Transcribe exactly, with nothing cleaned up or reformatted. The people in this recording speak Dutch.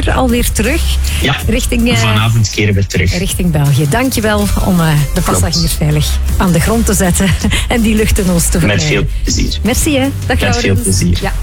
keer alweer terug. Ja, richting, uh, vanavond keren we terug. Richting België. Dankjewel om uh, de passagiers veilig aan de grond te zetten en die lucht in ons te vermijden. Met veel plezier. Merci hè. Dag Met veel plezier. Ja.